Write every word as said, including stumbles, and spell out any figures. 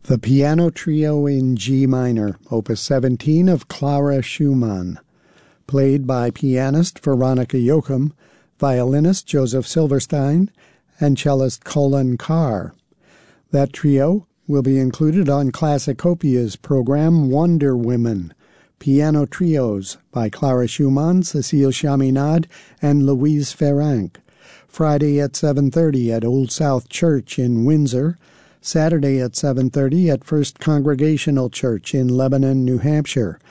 The Piano Trio in G minor, opus seventeen of Clara Schumann, played by pianist Veronica Joachim, violinist Joseph Silverstein, and cellist Colin Carr. That trio will be included on Classicopia's program Wonder Women, Piano Trios by Clara Schumann, Cécile Chaminade, and Louise Ferranc, Friday at seven thirty at Old South Church in Windsor, Saturday at seven thirty at First Congregational Church in Lebanon, New Hampshire,